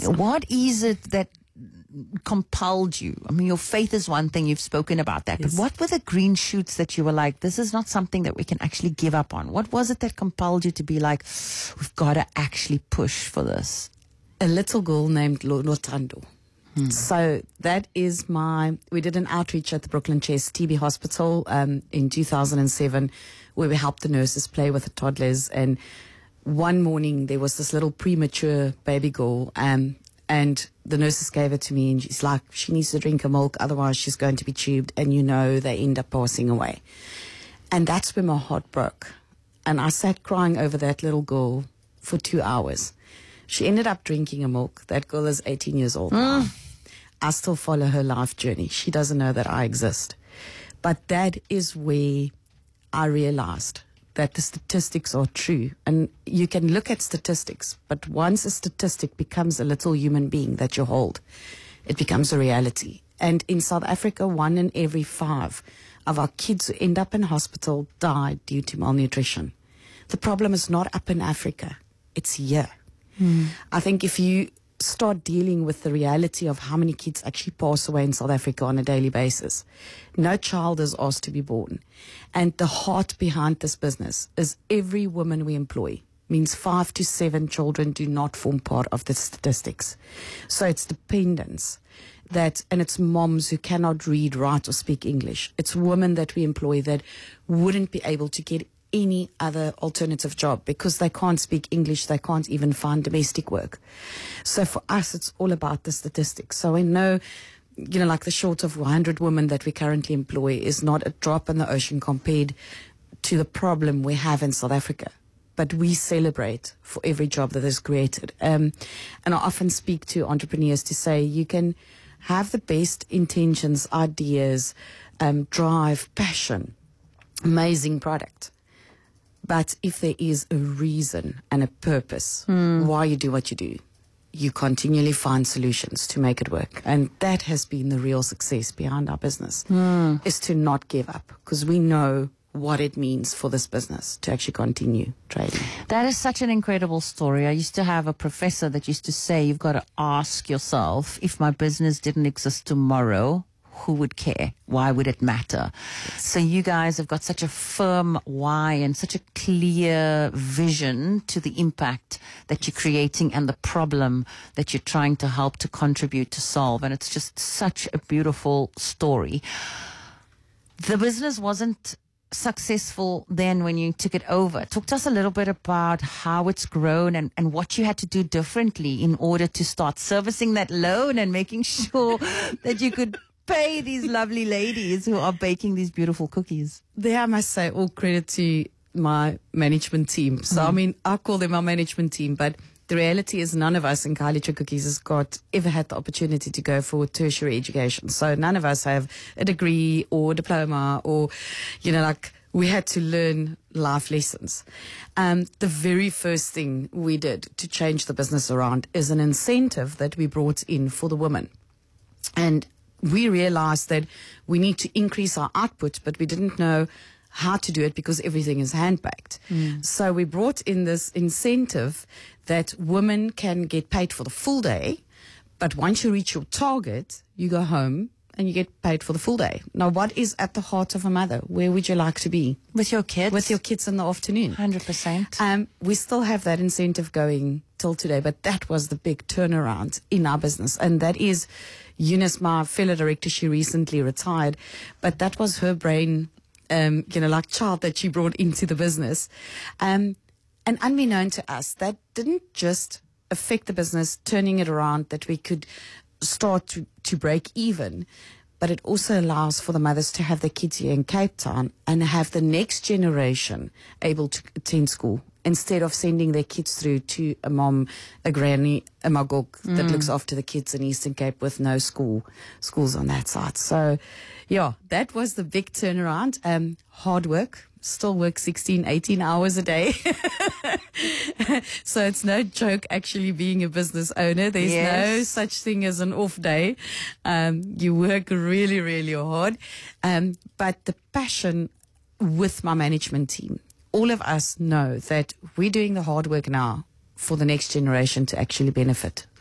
What is it that compelled you? I mean, your faith is one thing, you've spoken about that, Yes. but what were the green shoots that you were like, this is not something that we can actually give up on? What was it that compelled you to be like, we've got to actually push for this? A little girl named Lotando. So that is we did an outreach at the Brooklyn Chest TB Hospital in 2007 where we helped the nurses play with the toddlers. And one morning there was this little premature baby girl and the nurses gave her to me and she's like, she needs to drink her milk, otherwise she's going to be tubed, and they end up passing away. And that's where my heart broke. And I sat crying over that little girl for 2 hours. She ended up drinking her milk. That girl is 18 years old now. I still follow her life journey. She doesn't know that I exist. But that is where I realized that the statistics are true. And you can look at statistics, but once a statistic becomes a little human being that you hold, it becomes a reality. And in South Africa, 1 in every 5 of our kids who end up in hospital die due to malnutrition. The problem is not up in Africa. It's here. I think if you start dealing with the reality of how many kids actually pass away in South Africa on a daily basis, no child is asked to be born. And the heart behind this business is every woman we employ means 5 to 7 children do not form part of the statistics. So it's dependence and it's moms who cannot read, write, or speak English. It's women that we employ that wouldn't be able to get any other alternative job because they can't speak English, they can't even find domestic work. So for us, it's all about the statistics. So I know, like the short of 100 women that we currently employ is not a drop in the ocean compared to the problem we have in South Africa. But we celebrate for every job that is created. And I often speak to entrepreneurs to say you can have the best intentions, ideas, drive, passion, amazing product. But if there is a reason and a purpose why you do what you do, you continually find solutions to make it work. And that has been the real success behind our business, is to not give up, because we know what it means for this business to actually continue trading. That is such an incredible story. I used to have a professor that used to say, you've got to ask yourself, if my business didn't exist tomorrow, who would care? Why would it matter? Yes. So you guys have got such a firm why and such a clear vision to the impact that you're creating and the problem that you're trying to help to contribute to solve. And it's just such a beautiful story. The business wasn't successful then when you took it over. Talk to us a little bit about how it's grown and what you had to do differently in order to start servicing that loan and making sure that you could pay these lovely ladies who are baking these beautiful cookies. There, I must say, all credit to my management team. So, I mean, I call them our management team, but the reality is none of us in Khayelitsha Cookies has ever had the opportunity to go for tertiary education. So none of us have a degree or diploma or, we had to learn life lessons. The very first thing we did to change the business around is an incentive that we brought in for the women. And we realized that we need to increase our output, but we didn't know how to do it because everything is hand-baked. So we brought in this incentive that women can get paid for the full day, but once you reach your target, you go home and you get paid for the full day. Now, what is at the heart of a mother? Where would you like to be? With your kids? With your kids in the afternoon. 100%. We still have that incentive going till today, but that was the big turnaround in our business. And that is Eunice, my fellow director, she recently retired, but that was her brain, child that she brought into the business. And unbeknown to us, that didn't just affect the business, turning it around, that we could start to break even, but it also allows for the mothers to have their kids here in Cape Town and have the next generation able to attend school instead of sending their kids through to a mom, a granny, a magog that looks after the kids in Eastern Cape with no schools on that side. So, yeah, that was the big turnaround. Hard work. Still work 16, 18 hours a day. So it's no joke actually being a business owner. There's no such thing as an off day. You work really, really hard. But the passion with my management team, all of us know that we're doing the hard work now for the next generation to actually benefit